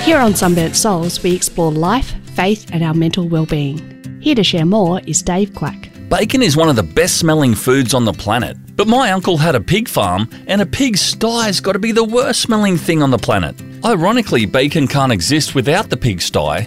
Here on Sunburnt Souls, we explore life, faith and our mental well-being. Here to share more is Dave Clack. Bacon is one of the best smelling foods on the planet. But my uncle had a pig farm, and a pig's sty's got to be the worst smelling thing on the planet. Ironically, bacon can't exist without the pig sty,